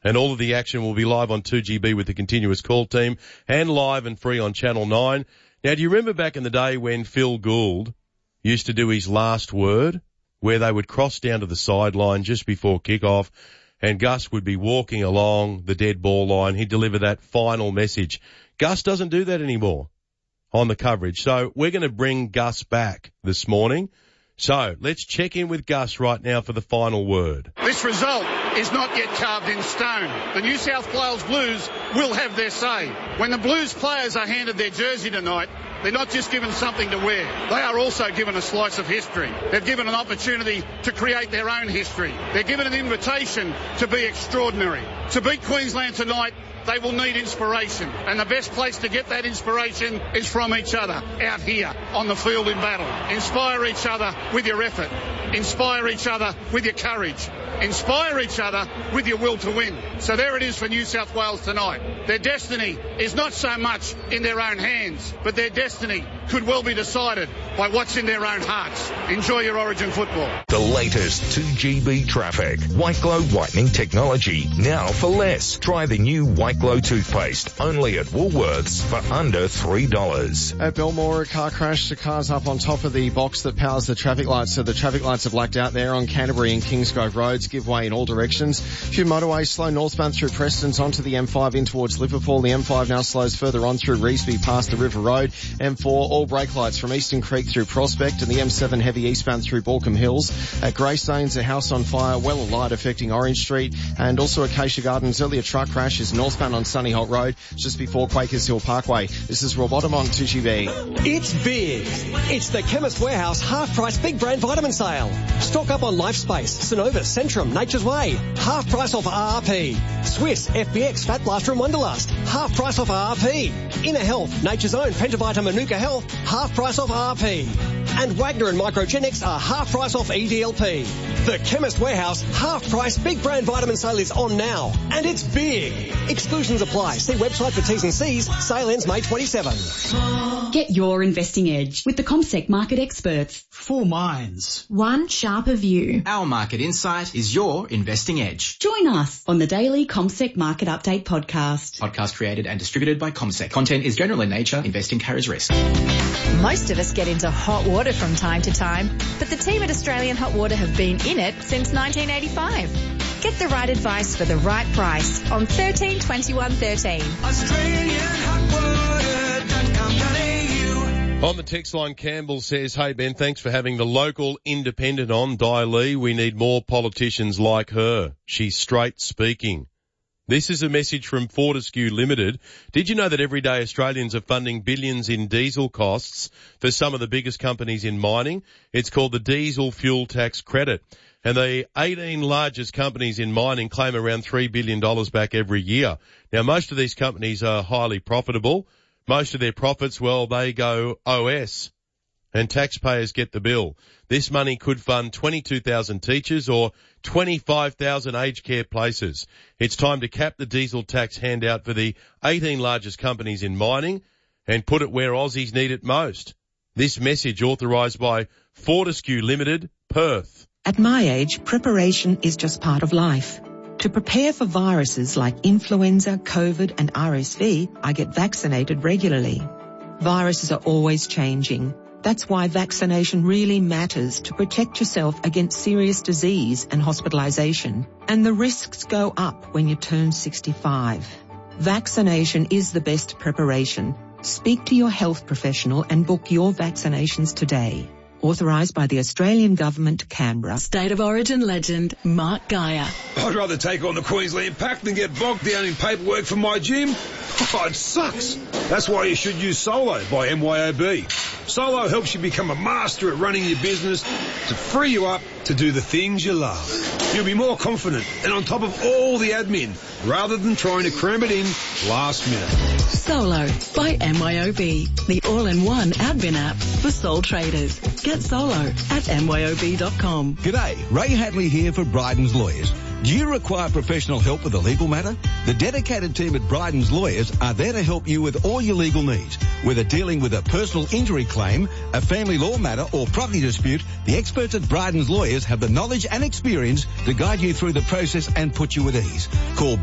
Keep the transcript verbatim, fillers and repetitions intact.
And all of the action will be live on two G B with the Continuous Call team and live and free on Channel nine. Now, do you remember back in the day when Phil Gould used to do his last word, where they would cross down to the sideline just before kickoff and Gus would be walking along the dead ball line? He'd deliver that final message. Gus doesn't do that anymore on the coverage. So we're going to bring Gus back this morning. So let's check in with Gus right now for the final word. This result is not yet carved in stone. The New South Wales Blues will have their say. When the Blues players are handed their jersey tonight, they're not just given something to wear. They are also given a slice of history. They're given an opportunity to create their own history. They're given an invitation to be extraordinary. To beat Queensland tonight, they will need inspiration, and the best place to get that inspiration is from each other out here on the field in battle. Inspire each other with your effort. Inspire each other with your courage. Inspire each other with your will to win. So there it is for New South Wales tonight. Their destiny is not so much in their own hands, but their destiny could well be decided by what's in their own hearts. Enjoy your Origin football. The latest two G B traffic. White Glow whitening technology. Now for less. Try the new White Glow toothpaste. Only at Woolworths for under three dollars. At Belmore, a car crashed. The car's up on top of the box that powers the traffic lights. So the traffic lights are blacked out there on Canterbury and Kingsgrove Roads. Give way in all directions. A few motorways slow northbound through Preston's onto the M five in towards Liverpool. The M five now slows further on through Revesby past the River Road. M four, all brake lights from Eastern Creek through Prospect, and the M seven heavy eastbound through Balcombe Hills. At Greystanes, a house on fire, well alight affecting Orange Street, and also Acacia Gardens. Earlier truck crash is northbound on Sunny Holt Road, just before Quakers Hill Parkway. This is Rob Bottom on two G B. It's big. It's the Chemist Warehouse half-price big brand vitamin sale. Stock up on LifeSpace, Synovus, Centrum, Nature's Way. Half price off R R P. Swiss, F B X, Fat Blaster and Wonderlust. Half price off R R P. Inner Health, Nature's Own, Pentavita, Manuka Health. Half price off R R P. And Wagner and Microgenics are half price off E D L P. The Chemist Warehouse half price big brand vitamin sale is on now. And it's big. Exclusions apply. See website for T's and C's. Sale ends May twenty-seventh. Get your investing edge with the CommSec market experts. Four minds. One sharper view. Our market insight is your investing edge. Join us on the daily CommSec Market Update podcast. Podcast created and distributed by CommSec. Content is general in nature. Investing carries risk. Most of us get into hot water from time to time, but the team at Australian Hot Water have been in it since nineteen eighty-five. Get the right advice for the right price on thirteen twenty-one thirteen. Australian Hot Water dot com dot a u. On the text line, Campbell says, hey Ben, thanks for having the local independent on, Di Lee. We need more politicians like her. She's straight speaking. This is a message from Fortescue Limited. Did you know that everyday Australians are funding billions in diesel costs for some of the biggest companies in mining? It's called the Diesel Fuel Tax Credit. And the eighteen largest companies in mining claim around three billion dollars back every year. Now, most of these companies are highly profitable. Most of their profits, well, they go O S, and taxpayers get the bill. This money could fund twenty-two thousand teachers or twenty-five thousand aged care places. It's time to cap the diesel tax handout for the eighteen largest companies in mining and put it where Aussies need it most. This message authorised by Fortescue Limited, Perth. At my age, preparation is just part of life. To prepare for viruses like influenza, COVID and R S V, I get vaccinated regularly. Viruses are always changing. That's why vaccination really matters to protect yourself against serious disease and hospitalization. And the risks go up when you turn sixty-five. Vaccination is the best preparation. Speak to your health professional and book your vaccinations today. Authorised by the Australian Government, Canberra. State of Origin legend, Mark Geyer. I'd rather take on the Queensland Pack than get bogged down in paperwork for my gym. Oh, it sucks. That's why you should use Solo by M Y O B. Solo helps you become a master at running your business to free you up to do the things you love. You'll be more confident and on top of all the admin rather than trying to cram it in last minute. Solo by M Y O B, the all-in-one admin app for sole traders. Get Solo at M Y O B dot com. G'day, Ray Hadley here for Bryden's Lawyers. Do you require professional help with a legal matter? The dedicated team at Bryden's Lawyers are there to help you with all your legal needs. Whether dealing with a personal injury claim, a family law matter or property dispute, the experts at Bryden's Lawyers have the knowledge and experience to guide you through the process and put you at ease. Call